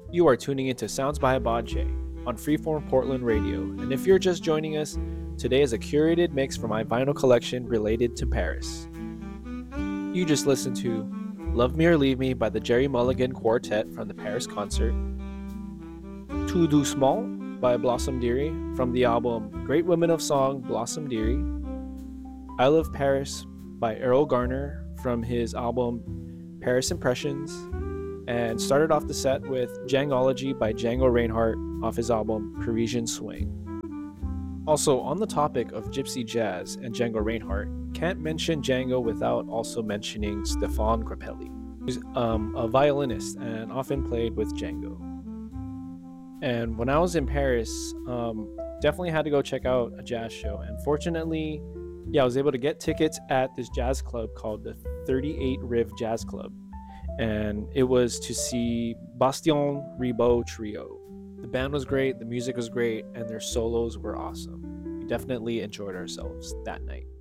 You are tuning into Sounds by Abadje on Freeform Portland Radio, and if you're just joining us, today is a curated mix from my vinyl collection related to Paris. You just listened to Love Me or Leave Me by the Jerry Mulligan Quartet from the Paris concert, Tout Doucement by Blossom Dearie from the album Great Women of Song Blossom Dearie, I Love Paris by Errol Garner from his album Paris Impressions, and started off the set with Jangology by Django Reinhardt off his album Parisian Swing. Also, on the topic of gypsy jazz and Django Reinhardt, can't mention Django without also mentioning Stéphane Grappelli, who's a violinist and often played with Django. And when I was in Paris, definitely had to go check out a jazz show. And fortunately, I was able to get tickets at this jazz club called the 38 Riv Jazz Club. And it was to see Bastien Ribot Trio. The band was great, the music was great, and their solos were awesome. We definitely enjoyed ourselves that night.